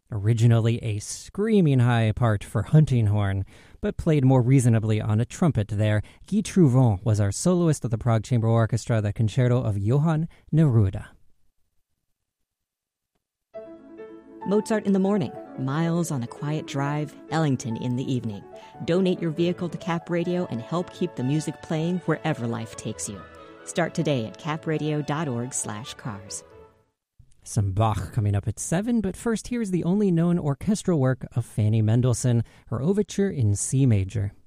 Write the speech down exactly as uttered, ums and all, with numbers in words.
Originally a screaming high part for hunting horn, but played more reasonably on a trumpet there, Guy Trouvon was our soloist of the Prague Chamber Orchestra, the concerto of Johann Neruda. Mozart in the morning, Miles on a quiet drive, Ellington in the evening. Donate your vehicle to Cap Radio and help keep the music playing wherever life takes you. Start today at capradio.org slash cars. Some Bach coming up at seven, but first here's the only known orchestral work of Fanny Mendelssohn, her overture in C major.